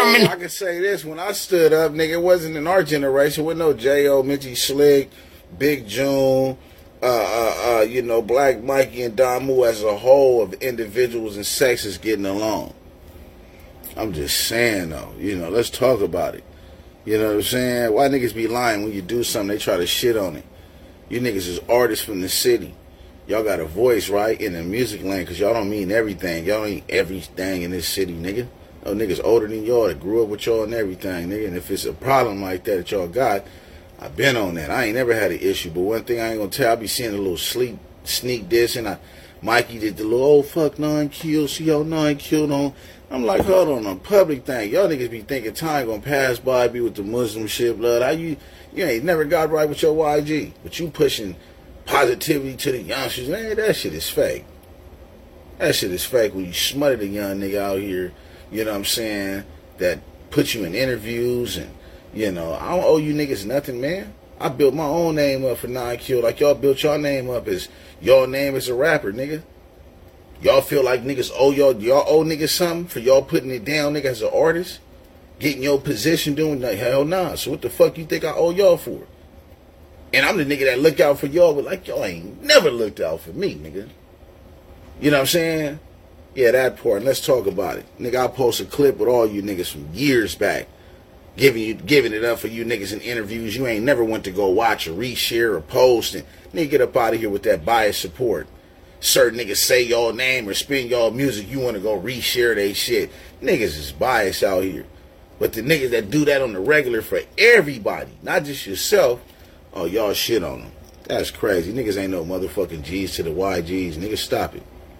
I can say this, when I stood up, nigga, it wasn't in our generation with no J.O., Mitchie Slick, Big June, Black Mikey and Damu as a whole of individuals and sexes getting along. I'm just saying, though, let's talk about it. You know what I'm saying? Why niggas be lying when you do something, they try to shit on it. You niggas is artists from the city. Y'all got a voice, right, in the music lane, because y'all don't mean everything. Y'all don't mean everything in this city, nigga. No niggas older than y'all that grew up with y'all and everything, nigga. And if it's a problem like that y'all got, I've been on that. I ain't never had an issue. But one thing I ain't gonna tell, I be seeing a little sneak diss, and Mikey did the little, oh, fuck 9 kills, see how 9 killed on. I'm like, hold on, a public thing. Y'all niggas be thinking time gonna pass by, be with the Muslim shit, blood. How you ain't never got right with your YG, but you pushing positivity to the youngsters. Man, that shit is fake. That shit is fake when you smutted a young nigga out here, you know what I'm saying, that put you in interviews and, I don't owe you niggas nothing, man. I built my own name up for 9 Kill like y'all built your name up as your name as a rapper, nigga. Y'all feel like niggas owe y'all owe niggas something for y'all putting it down, nigga, as an artist? Getting your position, doing like, hell nah. So what the fuck you think I owe y'all for? And I'm the nigga that look out for y'all, but like y'all ain't never looked out for me, nigga. You know what I'm saying? Yeah, that part. And let's talk about it. Nigga, I'll post a clip with all you niggas from years back. Giving it up for you niggas in interviews you ain't never went to go watch or reshare or post. And nigga, get up out of here with that biased support. Certain niggas say y'all name or spin y'all music, you want to go reshare they shit. Niggas is biased out here. But the niggas that do that on the regular for everybody, not just yourself, oh, y'all shit on them. That's crazy. Niggas ain't no motherfucking G's to the YGs. Niggas, stop it.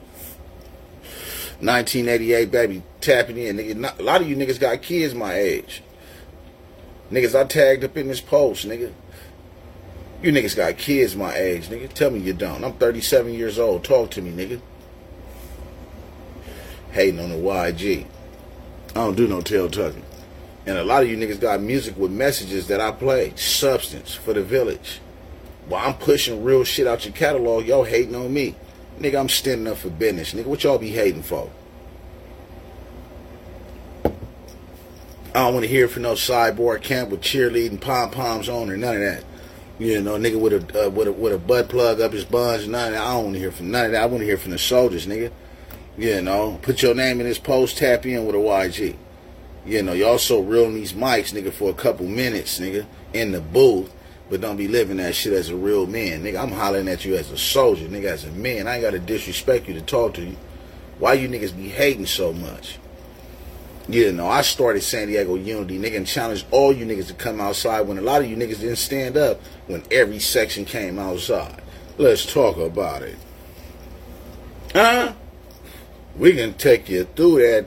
1988, baby, tapping in. Nigga, a lot of you niggas got kids my age. Niggas, I tagged up in this post, nigga. You niggas got kids my age, nigga. Tell me you don't. I'm 37 years old. Talk to me, nigga. Hating on the YG. I don't do no tail tucking. And a lot of you niggas got music with messages that I play. Substance for the village. While I'm pushing real shit out your catalog, y'all hating on me. Nigga, I'm standing up for business. Nigga, what y'all be hating for? I don't want to hear from no sideboard camp with cheerleading pom-poms on or none of that. Nigga with a butt plug up his buns, none of that. I don't want to hear from none of that. I want to hear from the soldiers, nigga. Put your name in this post, tap in with a YG. Y'all so real in these mics, nigga, for a couple minutes, nigga, in the booth, but don't be living that shit as a real man. Nigga, I'm hollering at you as a soldier, nigga, as a man. I ain't got to disrespect you to talk to you. Why you niggas be hating so much? I started San Diego Unity, nigga, and challenged all you niggas to come outside when a lot of you niggas didn't stand up when every section came outside. Let's talk about it. Huh? We can take you through there,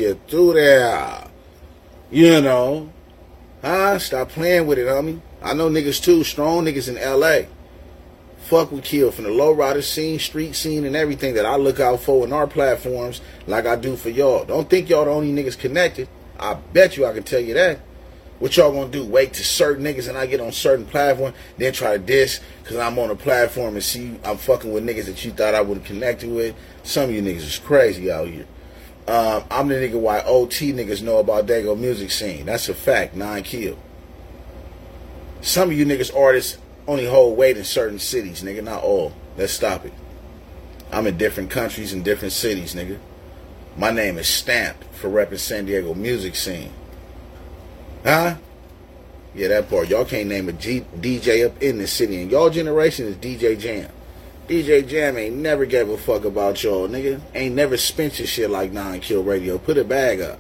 Stop playing with it, homie. I know niggas too, strong niggas in L.A. Fuck with Kill from the lowrider scene, street scene, and everything that I look out for in our platforms like I do for y'all. Don't think y'all the only niggas connected. I bet you I can tell you that. What y'all gonna do? Wait till certain niggas and I get on certain platform, then try to diss because I'm on a platform and see I'm fucking with niggas that you thought I would have connected with? Some of you niggas is crazy out here. I'm the nigga why OT niggas know about Dago music scene. That's a fact. 9 Kill. Some of you niggas artists only hold weight in certain cities, nigga. Not all. Let's stop it. I'm in different countries and different cities, nigga. My name is stamped for repping San Diego music scene. Huh? Yeah, that part. Y'all can't name a DJ up in the city. And y'all generation is DJ Jam. DJ Jam ain't never gave a fuck about y'all, nigga. Ain't never spent your shit like 9 Kill Radio. Put a bag up.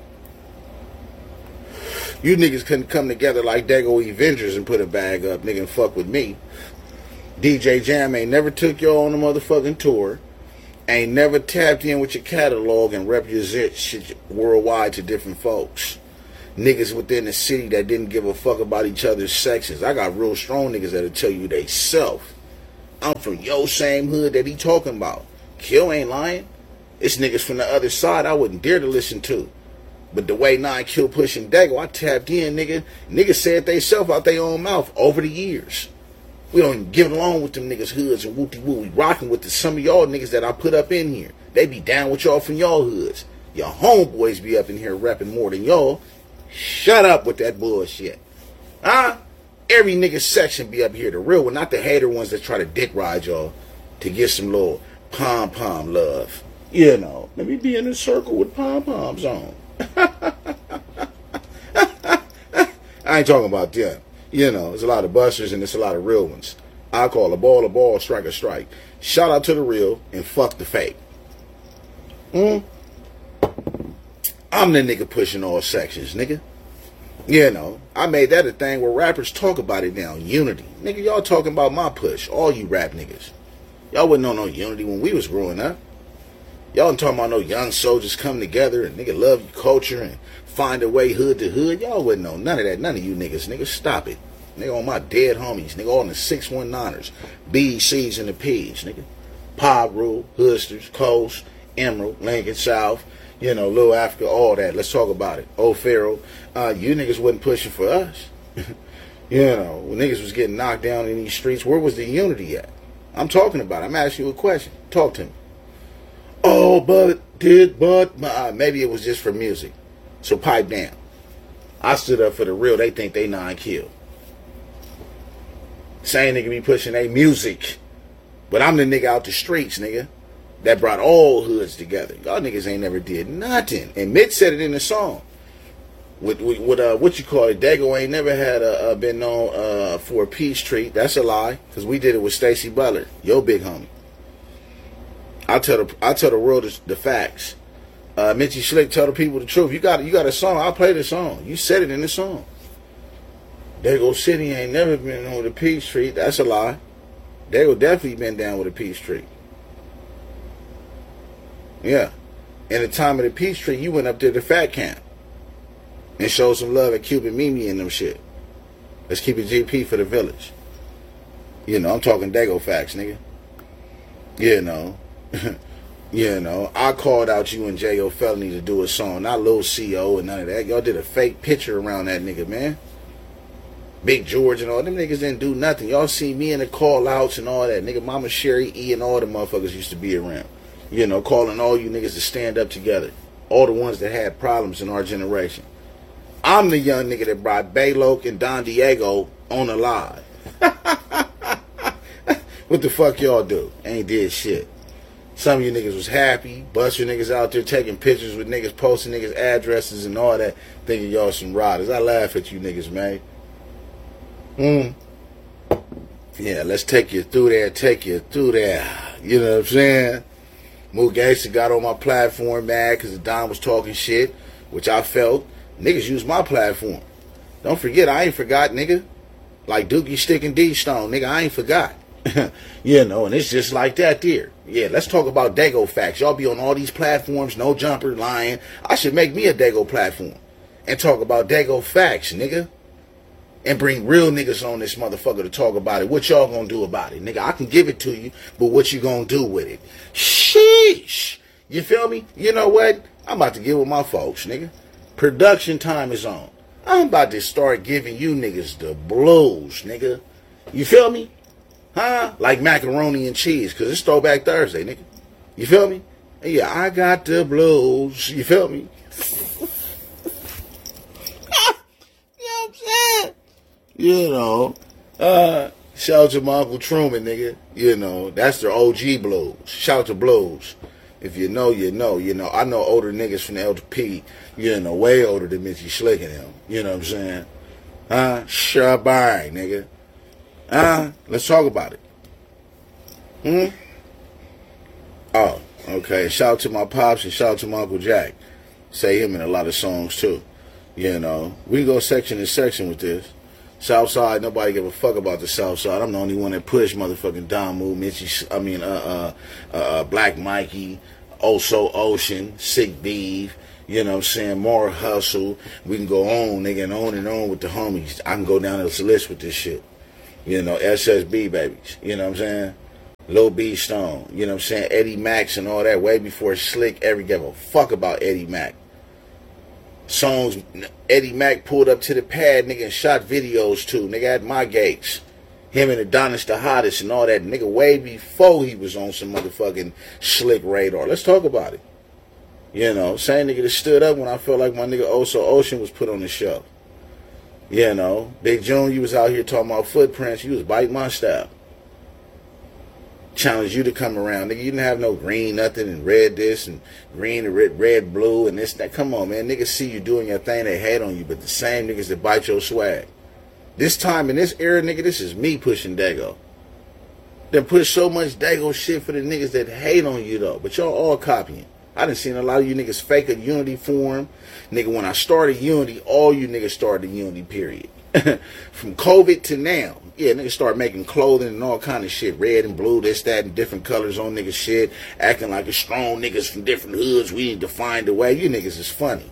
You niggas couldn't come together like Dago Avengers and put a bag up, nigga, and fuck with me. DJ Jam ain't never took y'all on a motherfucking tour. Ain't never tapped in with your catalog and represent shit worldwide to different folks. Niggas within the city that didn't give a fuck about each other's sexes. I got real strong niggas that'll tell you they self. I'm from your same hood that he talking about. Kill ain't lying. It's niggas from the other side I wouldn't dare to listen to. But the way 9 Kill pushing Dago, I tapped in, nigga. Niggas said they self out their own mouth over the years. We don't even get along with them niggas hoods and whoopty woo. We rocking with some of y'all niggas that I put up in here. They be down with y'all from y'all hoods. Your homeboys be up in here repping more than y'all. Shut up with that bullshit. Huh? Every nigga section be up here, the real one, not the hater ones that try to dick ride y'all to get some little pom-pom love. You know, let me be in a circle with pom-poms on. I ain't talking about them. You know, there's a lot of busters and there's a lot of real ones. I call a ball, strike a strike. Shout out to the real and fuck the fake. I'm the nigga pushing all sections, nigga. You know, I made that a thing where rappers talk about it now. Unity. Nigga, y'all talking about my push. All you rap niggas. Y'all wouldn't know no unity when we was growing up. Y'all ain't talking about no young soldiers come together and nigga love your culture and find a way hood to hood. Y'all wouldn't know none of that. None of you niggas. Nigga, stop it. Nigga, on my dead homies. Nigga, all in the 619ers. BCs and the P's, nigga. Pop Rule, Hoodsters, Coast, Emerald, Lincoln South, you know, Little Africa, all that. Let's talk about it. Old Pharaoh. You niggas wasn't pushing for us. You know, when niggas was getting knocked down in these streets, where was the unity at? I'm talking about it. I'm asking you a question. Talk to me. Oh, but maybe it was just for music. So pipe down. I stood up for the real. They think they non-killed. Same nigga be pushing they music. But I'm the nigga out the streets, nigga, that brought all hoods together. Y'all niggas ain't never did nothing. And Mitch said it in the song. With what you call it, Dago ain't never had been known for a peace treat. That's a lie, because we did it with Stacey Butler, your big homie. I tell the world the facts. Mitchie Slick, tell the people the truth. You got a song. I'll play the song. You said it in the song. Dago City ain't never been on with a peace treat. That's a lie. Dago definitely been down with a peace treat. Yeah. In the time of the peace treat, you went up there to Fat Camp and showed some love at Cuban Mimi and them shit. Let's keep it GP for the village. You know, I'm talking Dago facts, nigga. You know. You know, I called out you and J.O. Felony to do a song, not Lil C.O. and none of that. Y'all did a fake picture around that nigga, man. Big George and all them niggas didn't do nothing. Y'all see me in the call outs and all that. Nigga, Mama Sherry E and all the motherfuckers used to be around. You know, calling all you niggas to stand up together. All the ones that had problems in our generation. I'm the young nigga that brought Bayloke and Don Diego on the live. What the fuck y'all do? Ain't did shit. Some of you niggas was happy. Buster niggas out there taking pictures with niggas, posting niggas' addresses and all that, thinking y'all some riders. I laugh at you niggas, man. Yeah, let's take you through there, You know what I'm saying? Mook Gangsta got on my platform, man, because Don was talking shit, which I felt. Niggas use my platform. Don't forget, I ain't forgot, nigga. Like Dookie Stick and D-Stone, nigga, I ain't forgot. You know, and it's just like that there. Yeah, let's talk about Dago facts. Y'all be on all these platforms, no jumper, lying. I should make me a Dago platform and talk about Dago facts, nigga. And bring real niggas on this motherfucker to talk about it. What y'all gonna do about it? Nigga, I can give it to you, but what you gonna do with it? Sheesh. You feel me? You know what? I'm about to get with my folks, nigga. Production time is on. I'm about to start giving you niggas the blues, nigga. You feel me? Huh? Like macaroni and cheese, because it's Throwback Thursday, nigga. You feel me? Yeah, I got the blues. You feel me? You know, shout out to my Uncle Truman, nigga. You know, that's their OG blues. Shout out to blues. If you know, you know. You know, I know older niggas from the LP, you know, way older than Mitchie Slick and him. You know what I'm saying? Shabai, nigga. Let's talk about it. Oh, okay. Shout out to my pops and shout out to my Uncle Jack. Say him in a lot of songs, too. You know, we can go section to section with this. Southside, nobody give a fuck about the Southside. I'm the only one that pushed motherfucking Don Moo, Black Mikey, Also Ocean, Sick Beef, you know what I'm saying, more Hustle. We can go on, nigga, and on with the homies. I can go down the list with this shit. You know, SSB babies, you know what I'm saying? Lil B Stone, you know what I'm saying? Eddie Max and all that, way before Slick ever gave a fuck about Eddie Mac. Songs Eddie Mac pulled up to the pad, nigga, and shot videos too. Nigga, at my gates. Him and Adonis the Hottest and all that, nigga, way before he was on some motherfucking Slick radar. Let's talk about it. You know, same nigga that stood up when I felt like my nigga Oso Ocean was put on the shelf. You know, Big June, you was out here talking about footprints. You was biting my style. Challenge you to come around. Nigga, you didn't have no green nothing and red this and green and red blue and this that. Come on, man. Niggas see you doing your thing, they hate on you, but the same niggas that bite your swag. This time in this era, nigga, this is me pushing Dago. Then push so much Dago shit for the niggas that hate on you though. But y'all all copying. I done seen a lot of you niggas fake a Unity forum. Nigga, when I started Unity, all you niggas started Unity, period. From COVID to now. Yeah, niggas start making clothing and all kind of shit. Red and blue, this, that, and different colors on niggas shit. Acting like a strong niggas from different hoods. We need to find a way. You niggas is funny.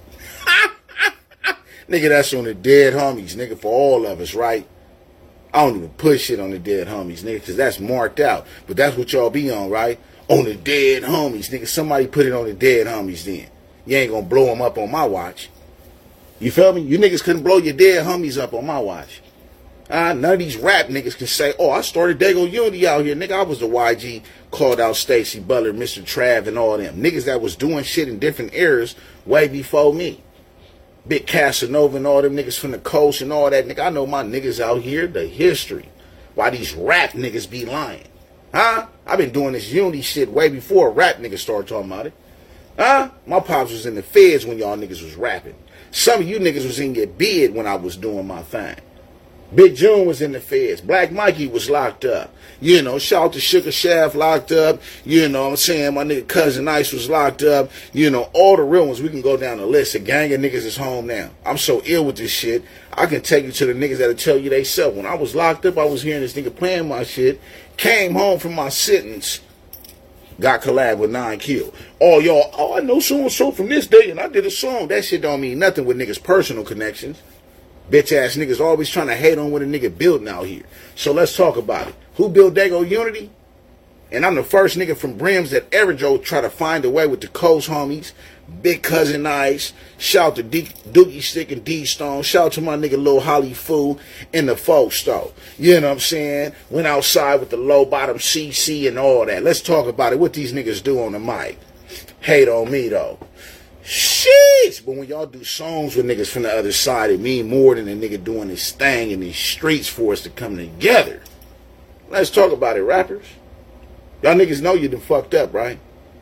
Nigga, that's on the dead homies, nigga, for all of us, right? I don't even put shit on the dead homies, nigga, because that's marked out. But that's what y'all be on, right? On the dead homies, nigga. Somebody put it on the dead homies then. You ain't gonna blow them up on my watch. You feel me? You niggas couldn't blow your dead homies up on my watch. None of these rap niggas can say, oh, I started Dago Unity out here. Nigga, I was the YG, called out Stacy Butler, Mr. Trav, and all them. Niggas that was doing shit in different eras way before me. Big Casanova and all them niggas from the coast and all that. Nigga, I know my niggas out here, the history. Why these rap niggas be lying. Huh? I've been doing this Unity shit way before rap niggas started talking about it. Huh? My pops was in the feds when y'all niggas was rapping. Some of you niggas was in your bed when I was doing my thing. Big June was in the feds. Black Mikey was locked up. You know, shout out to Sugar Shaft locked up. You know what I'm saying? My nigga Cousin Ice was locked up. You know, all the real ones. We can go down the list. A gang of niggas is home now. I'm so ill with this shit. I can take you to the niggas that'll tell you they self. When I was locked up, I was hearing this nigga playing my shit. Came home from my sentence. Got collab with 9 Kill. Oh, y'all, I know so-and-so from this day, and I did a song. That shit don't mean nothing with niggas' personal connections. Bitch ass niggas always trying to hate on what a nigga building out here. So let's talk about it. Who built Dago Unity? And I'm the first nigga from Brims that ever try to find a way with the Coast homies. Big Cousin Ice. Shout out to Dookie Stick and D-Stone. Shout out to my nigga Lil Holly Foo and the folks though. You know what I'm saying? Went outside with the low bottom CC and all that. Let's talk about it. What these niggas do on the mic. Hate on me though. Sheesh! But when y'all do songs with niggas from the other side, it mean more than a nigga doing his thing in these streets for us to come together. Let's talk about it, rappers. Y'all niggas know you done fucked up, right?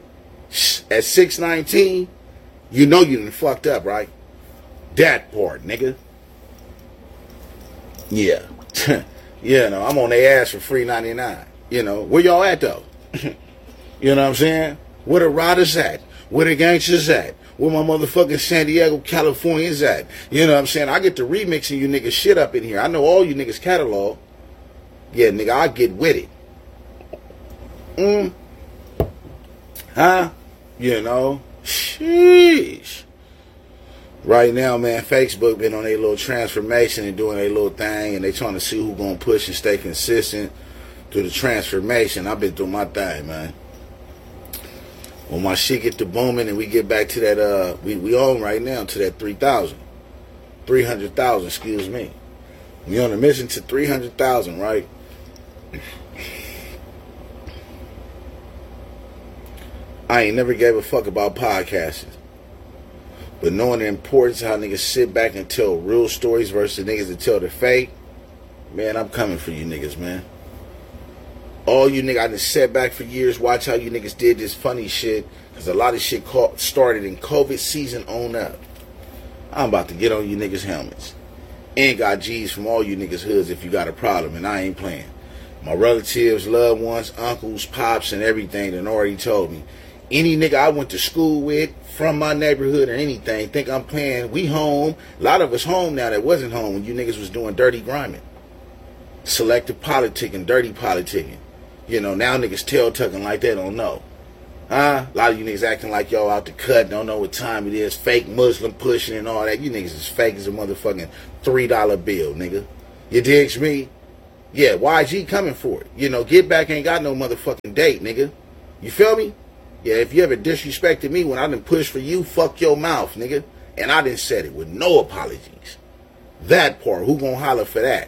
At 619, you know you done fucked up, right? That part, nigga. Yeah. You know, I'm on their ass for free 99. You know, where y'all at, though? You know what I'm saying? Where the riders at? Where the gangsters at? Where my motherfucking San Diego, Californians at? You know what I'm saying? I get to remixing you niggas shit up in here. I know all you niggas catalog. Yeah, nigga, I get with it. Huh? You know? Sheesh. Right now, man, Facebook been on their little transformation and doing their little thing, and they trying to see who gonna push and stay consistent through the transformation. I've been doing my thing, man. When my shit get to booming and we get back to that, we on right now to that 300,000, excuse me. We on a mission to 300,000, right? I ain't never gave a fuck about podcasting. But knowing the importance of how niggas sit back and tell real stories versus niggas that tell the fake, man, I'm coming for you niggas, man. All you niggas, I done sat back for years, watch how you niggas did this funny shit, because a lot of shit started in COVID season on up. I'm about to get on you niggas' helmets. And got G's from all you niggas' hoods if you got a problem, and I ain't playing. My relatives, loved ones, uncles, pops, and everything done already told me. Any nigga I went to school with, from my neighborhood or anything, think I'm playing, we home. A lot of us home now that wasn't home when you niggas was doing dirty grinding. Selective politicking, dirty politicking. You know, now niggas tail-tucking like they don't know. Huh? A lot of you niggas acting like y'all out the cut, don't know what time it is, fake Muslim pushing and all that. You niggas is fake as a motherfucking $3 bill, nigga. You digs me? Yeah, YG coming for it. You know, Get Back ain't got no motherfucking date, nigga. You feel me? Yeah, if you ever disrespected me when I done pushed for you, fuck your mouth, nigga. And I done said it with no apologies. That part, who gonna holler for that?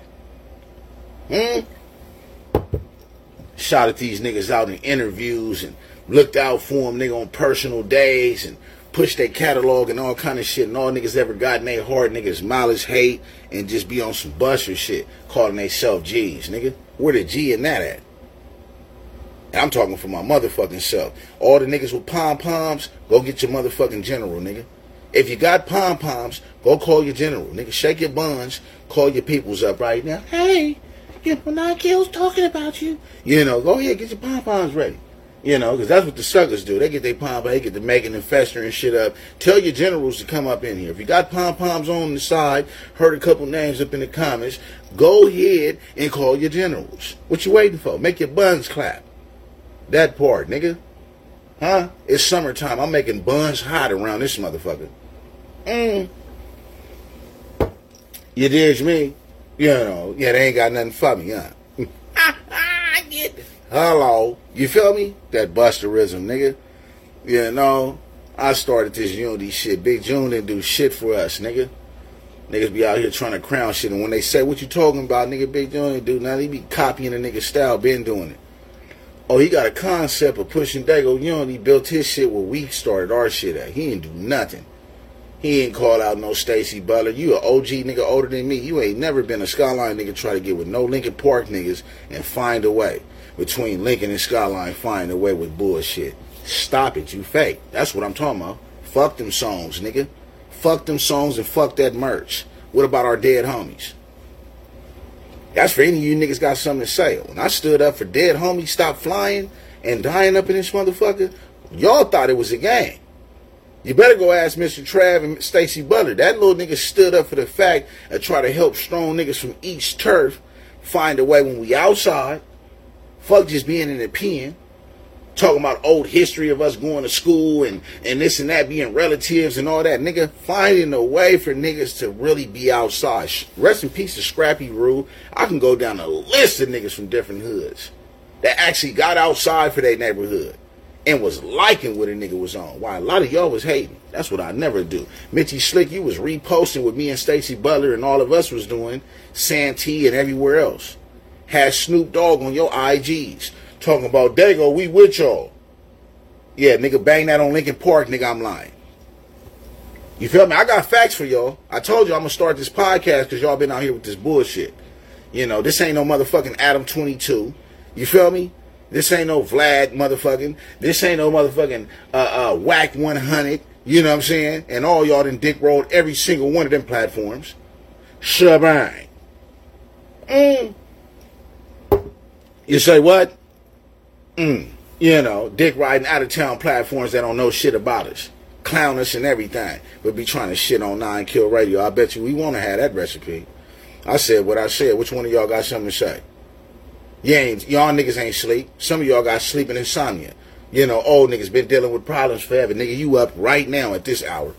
Shot at these niggas out in interviews and looked out for them, nigga, on personal days and push their catalog and all kind of shit, and all niggas ever got in their heart, niggas mileage hate, and just be on some buster shit, calling they self G's, nigga. Where the G in that at? And I'm talking for my motherfucking self. All the niggas with pom-poms, go get your motherfucking general, nigga. If you got pom-poms, go call your general, nigga. Shake your buns, call your peoples up right now. Hey, you know, 9 Kills talking about you. You know, go ahead, get your pom-poms ready. You know, because that's what the suckers do. They get their pom-poms, they get to making and festering shit up. Tell your generals to come up in here. If you got pom-poms on the side, heard a couple names up in the comments, go ahead and call your generals. What you waiting for? Make your buns clap. That part, nigga. Huh? It's summertime. I'm making buns hot around this motherfucker. You dig me? You know, yeah, they ain't got nothing for me, huh? I get it. Hello. You feel me? That busterism, nigga. You know, I started this unity shit. Big June didn't do shit for us, nigga. Niggas be out here trying to crown shit, and when they say, what you talking about, nigga, Big June didn't do nothing. He be copying a nigga's style, been doing it. Oh, he got a concept of pushing Dago Unity, built his shit where we started our shit at. He ain't do nothing. He ain't call out no Stacy Butler. You a OG nigga older than me. You ain't never been a Skyline nigga try to get with no Lincoln Park niggas and find a way. Between Lincoln and Skyline, find a way with bullshit. Stop it, you fake. That's what I'm talking about. Fuck them songs, nigga. Fuck them songs and fuck that merch. What about our dead homies? That's for any of you niggas got something to say. When I stood up for dead homies stop flying and dying up in this motherfucker, y'all thought it was a game. You better go ask Mr. Trav and Stacy Butler. That little nigga stood up for the fact of try to help strong niggas from each turf find a way when we outside. Fuck just being in the pen. Talking about old history of us going to school and this and that, being relatives and all that. Nigga, finding a way for niggas to really be outside. Rest in peace to Scrappy Rue. I can go down a list of niggas from different hoods that actually got outside for their neighborhood and was liking what a nigga was on. Why a lot of y'all was hating. That's what I never do. Mitchie Slick, you was reposting what me and Stacy Butler and all of us was doing, Santee and everywhere else. Had Snoop Dogg on your IGs. Talking about, Dago, we with y'all. Yeah, nigga, bang that on Lincoln Park, nigga, I'm lying. You feel me? I got facts for y'all. I told you I'm going to start this podcast because y'all been out here with this bullshit. You know, this ain't no motherfucking Adam 22. You feel me? This ain't no Vlad motherfucking. This ain't no motherfucking Whack 100. You know what I'm saying? And all y'all done dick rolled every single one of them platforms. Shabang. You say what? You know, dick riding out of town platforms that don't know shit about us. Clown us and everything. But be trying to shit on 9 Kill Radio. I bet you we want to have that recipe. I said what I said. Which one of y'all got something to say? Y'all niggas ain't sleep. Some of y'all got sleeping insomnia. You know, old niggas been dealing with problems forever. Nigga, you up right now at this hour.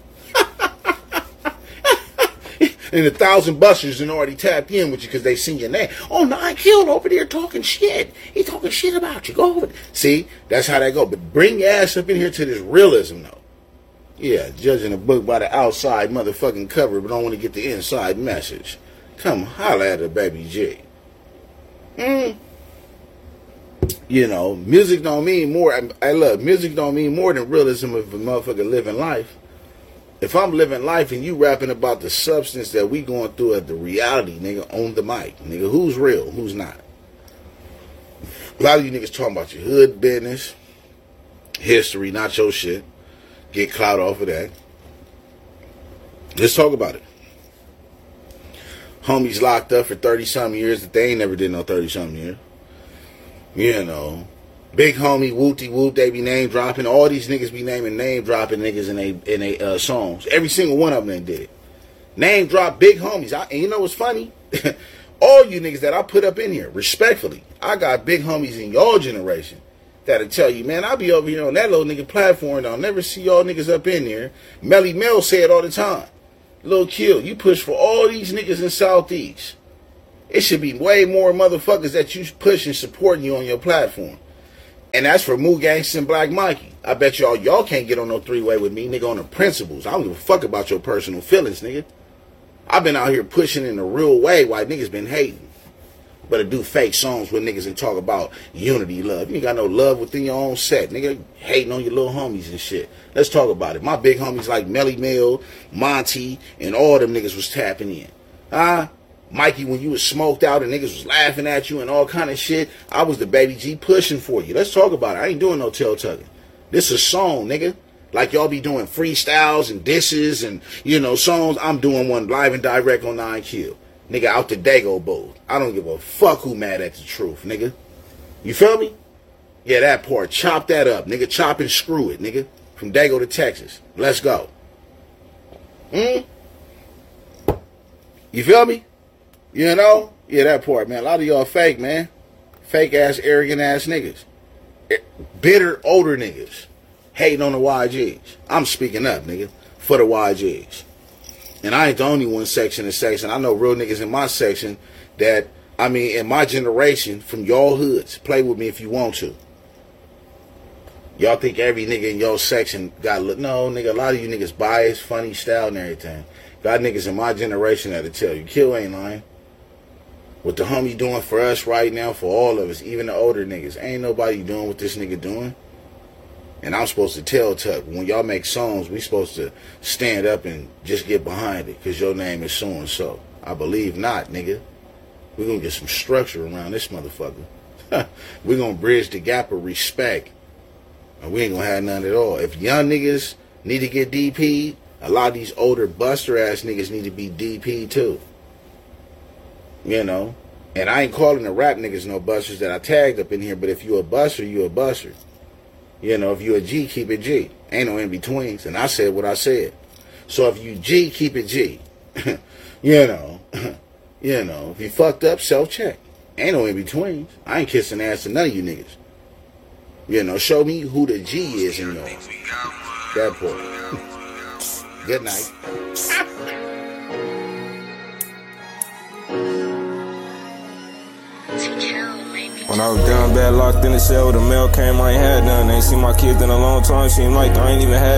And 1,000 busters and already tapped in with you because they seen your name. Oh, 9 Kill over there talking shit. He talking shit about you. Go over there. See, that's how that go. But bring your ass up in here to this realism, though. Yeah, judging a book by the outside motherfucking cover, but don't want to get the inside message. Come holla at a baby G. You know, music don't mean more. Music don't mean more than realism of a motherfucker living life. If I'm living life and you rapping about the substance that we going through at the reality, nigga, on the mic, nigga, who's real, who's not? A lot of you niggas talking about your hood business, history, not your shit. Get clout off of that. Let's talk about it. Homies locked up for 30-something years that they ain't never did no 30-something years. You know. Big homie, Wooty Woot, they be name dropping. All these niggas be name dropping niggas in they songs. Every single one of them did it. Name drop big homies. And you know what's funny? All you niggas that I put up in here, respectfully, I got big homies in your generation that'll tell you, man, I'll be over here on that little nigga platform and I'll never see y'all niggas up in there. Melly Mel say it all the time. Lil Kill, you push for all these niggas in Southeast. It should be way more motherfuckers that you push and supporting you on your platform. And that's for Moo Gangsta and Black Mikey. I bet y'all can't get on no three-way with me, nigga, on the principles. I don't give a fuck about your personal feelings, nigga. I've been out here pushing in a real way while niggas been hating. But to do fake songs with niggas and talk about unity, love. You ain't got no love within your own set, nigga. Hating on your little homies and shit. Let's talk about it. My big homies like Melly Mill, Monty, and all them niggas was tapping in. Mikey, when you was smoked out and niggas was laughing at you and all kind of shit, I was the baby G pushing for you. Let's talk about it. I ain't doing no tail tugging. This is a song, nigga. Like y'all be doing freestyles and disses and, you know, songs. I'm doing one live and direct on 9Kill. Nigga, out the Dago boat. I don't give a fuck who mad at the truth, nigga. You feel me? Yeah, that part. Chop that up, nigga. Chop and screw it, nigga. From Dago to Texas. Let's go. You feel me? You know? Yeah, that part, man. A lot of y'all fake, man. Fake ass, arrogant ass niggas. Bitter, older niggas. Hating on the YGs. I'm speaking up, nigga. For the YGs. And I ain't the only one section in section. I know real niggas in my section that, I mean, in my generation, from y'all hoods. Play with me if you want to. Y'all think every nigga in your section got, no, nigga, a lot of you niggas biased, funny style and everything. Got niggas in my generation that'll tell you, Kill ain't lying. What the homie doing for us right now, for all of us, even the older niggas, ain't nobody doing what this nigga doing. And I'm supposed to tell Tuck, when y'all make songs, we supposed to stand up and just get behind it, because your name is so-and-so. I believe not, nigga. We're going to get some structure around this motherfucker. We're going to bridge the gap of respect. And we ain't going to have none at all. If young niggas need to get DP'd, a lot of these older buster-ass niggas need to be DP'd too. You know? And I ain't calling the rap niggas no busters that I tagged up in here, but if you a buster, you a buster. You know, if you a G, keep it G. Ain't no in-betweens. And I said what I said. So if you G, keep it G. You know. You know, if you fucked up, self-check. Ain't no in-betweens. I ain't kissing ass to none of you niggas. You know, show me who the G is in y'all. That part. Good night. When I was down bad, locked in the cell with the mail came, I ain't had none. Ain't seen my kids in a long time, seemed like I ain't even had